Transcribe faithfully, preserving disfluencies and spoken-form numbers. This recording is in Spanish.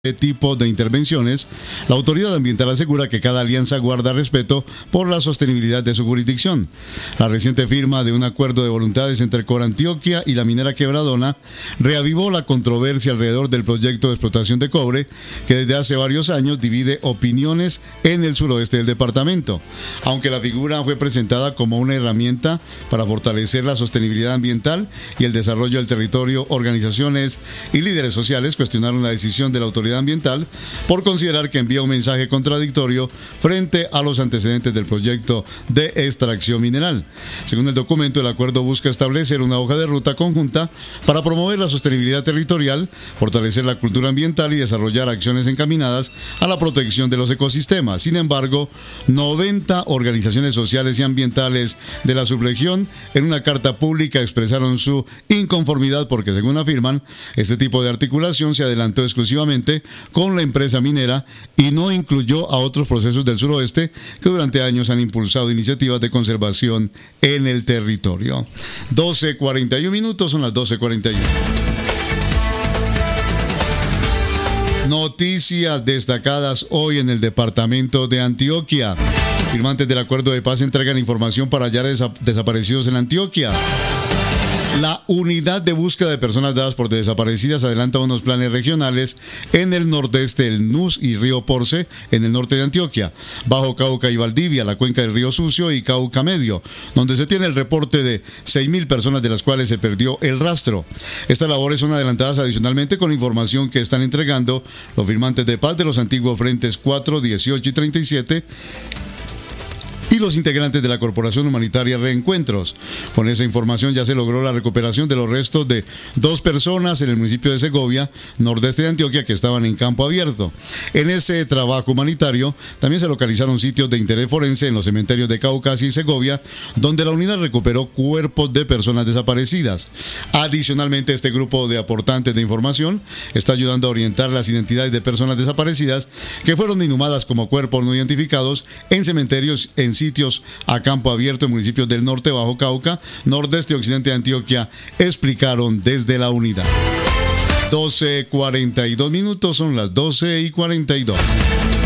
tipo de intervenciones, la autoridad ambiental asegura que cada alianza guarda respeto por la sostenibilidad de su jurisdicción. La reciente firma de un acuerdo de voluntades entre Corantioquia y la minera Quebradona reavivó la controversia alrededor del proyecto de explotación de cobre que desde hace varios años divide opiniones en el suroeste del departamento. Aunque la figura fue presentada como una herramienta para fortalecer la sostenibilidad ambiental y el desarrollo del territorio, organizaciones y líderes sociales cuestionaron la decisión de la autoridad ambiental por considerar que envía un mensaje contradictorio frente a los antecedentes del proyecto de extracción mineral. Según el documento, el acuerdo busca establecer una hoja de ruta conjunta para promover la sostenibilidad territorial, fortalecer la cultura ambiental y desarrollar acciones encaminadas a la protección de los ecosistemas. Sin embargo, noventa organizaciones sociales y ambientales de la subregión en una carta pública expresaron su inconformidad porque, según afirman, este tipo de articulación se adelantó exclusivamente con la empresa minera y no incluyó a otros procesos del suroeste que durante años han impulsado iniciativas de conservación en el territorio. doce cuarenta y uno minutos, son las doce cuarenta y uno. Noticias destacadas hoy en el departamento de Antioquia. Firmantes del acuerdo de paz entregan información para hallar desa- desaparecidos en Antioquia. La unidad de búsqueda de personas dadas por desaparecidas adelanta unos planes regionales en el nordeste, el N U S y Río Porce, en el norte de Antioquia, Bajo Cauca y Valdivia, la cuenca del Río Sucio y Cauca Medio, donde se tiene el reporte de seis mil personas de las cuales se perdió el rastro. Estas labores son adelantadas adicionalmente con la información que están entregando los firmantes de paz de los antiguos frentes cuatro, dieciocho y treinta y siete y los integrantes de la Corporación Humanitaria Reencuentros. Con esa información ya se logró la recuperación de los restos de dos personas en el municipio de Segovia, nordeste de Antioquia, que estaban en campo abierto. En ese trabajo humanitario también se localizaron sitios de interés forense en los cementerios de Caucasia y Segovia, donde la unidad recuperó cuerpos de personas desaparecidas. Adicionalmente, este grupo de aportantes de información está ayudando a orientar las identidades de personas desaparecidas que fueron inhumadas como cuerpos no identificados en cementerios en sitios a campo abierto en municipios del norte, Bajo Cauca, nordeste y occidente de Antioquia, explicaron desde la unidad. doce cuarenta y dos minutos, son las doce y cuarenta y dos.